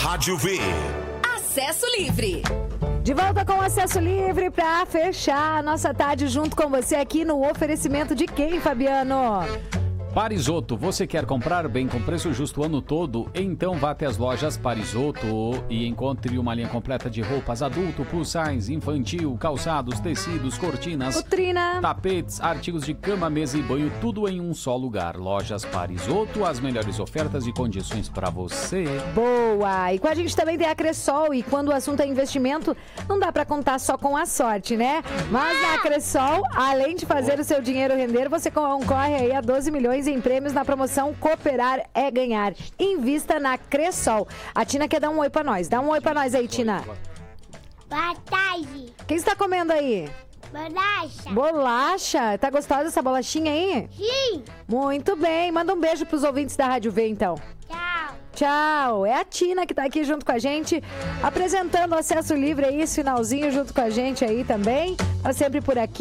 Rádio V. Acesso Livre. De volta com Acesso Livre para fechar a nossa tarde junto com você aqui no oferecimento de quem, Fabiano? Parisotto, você quer comprar bem com preço justo o ano todo? Então vá até as lojas Parisotto e encontre uma linha completa de roupas adulto, plus size, infantil, calçados, tecidos, cortinas, Putrina, tapetes, artigos de cama, mesa e banho, tudo em um só lugar. Lojas Parisotto, as melhores ofertas e condições para você. boa! E com a gente também tem a Cressol, e quando o assunto é investimento, não dá para contar só com a sorte, né? Mas na Cressol, além de fazer o seu dinheiro render, você concorre aí a 12 milhões em prêmios na promoção Cooperar é Ganhar. Invista na Cressol. A Tina quer dar um oi pra nós. Dá um oi pra nós aí, Tina. Boa tarde. O que você tá comendo aí? Bolacha. Bolacha? Tá gostosa essa bolachinha aí? Sim. Muito bem. Manda um beijo pros ouvintes da Rádio V, então. Tchau. Tchau. É a Tina que tá aqui junto com a gente, apresentando o Acesso Livre aí, esse finalzinho junto com a gente aí também. Tá sempre por aqui.